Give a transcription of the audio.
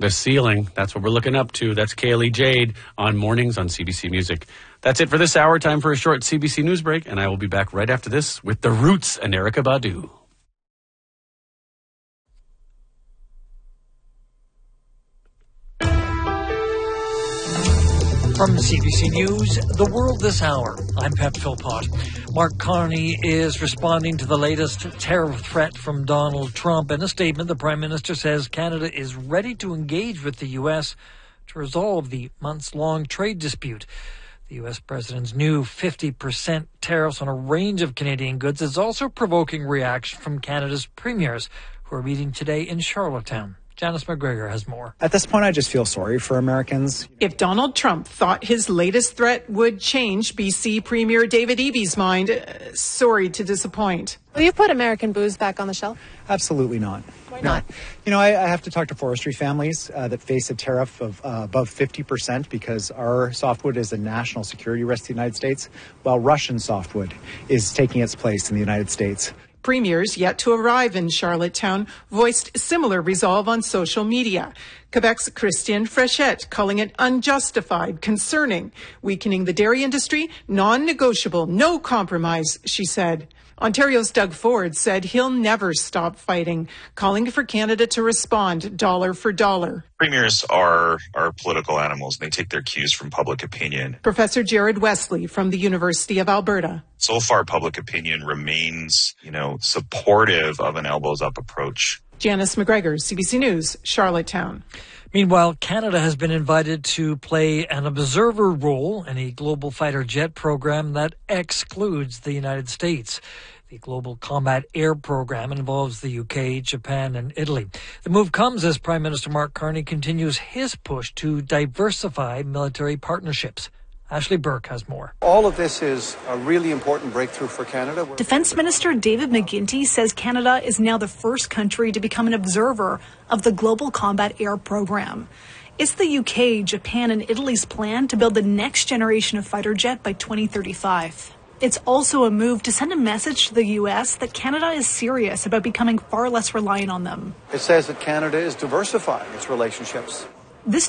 The ceiling. That's what we're looking up to. That's Kaylee Jade on Mornings on CBC Music. That's it for this hour. Time for a short CBC News break, and I will be back right after this with The Roots and Erykah Badu. From CBC News, The World This Hour, I'm Pep Philpott. Mark Carney is responding to the latest tariff threat from Donald Trump. In a statement, the Prime Minister says Canada is ready to engage with the U.S. to resolve the months-long trade dispute. The U.S. President's new 50% tariffs on a range of Canadian goods is also provoking reaction from Canada's premiers, who are meeting today in Charlottetown. Janice McGregor has more. At this point, I just feel sorry for Americans. If Donald Trump thought his latest threat would change BC Premier David Eby's mind, sorry to disappoint. Will you put American booze back on the shelf? Absolutely not. Why not? You know, I have to talk to forestry families that face a tariff of above 50% because our softwood is a national security risk to the United States, while Russian softwood is taking its place in the United States. Premiers yet to arrive in Charlottetown voiced similar resolve on social media. Quebec's Christian Frechette calling it unjustified, concerning, weakening the dairy industry, non-negotiable, no compromise, she said. Ontario's Doug Ford said he'll never stop fighting, calling for Canada to respond dollar for dollar. Premiers are political animals, and they take their cues from public opinion. Professor Jared Wesley from the University of Alberta. So far, public opinion remains, supportive of an elbows-up approach. Janice McGregor, CBC News, Charlottetown. Meanwhile, Canada has been invited to play an observer role in a global fighter jet program that excludes the United States. The Global Combat Air Program involves the UK, Japan, and Italy. The move comes as Prime Minister Mark Carney continues his push to diversify military partnerships. Ashley Burke has more. All of this is a really important breakthrough for Canada. Defence Minister David McGuinty says Canada is now the first country to become an observer of the Global Combat Air Program. It's the UK, Japan, and Italy's plan to build the next generation of fighter jet by 2035. It's also a move to send a message to the U.S. that Canada is serious about becoming far less reliant on them. It says that Canada is diversifying its relationships. This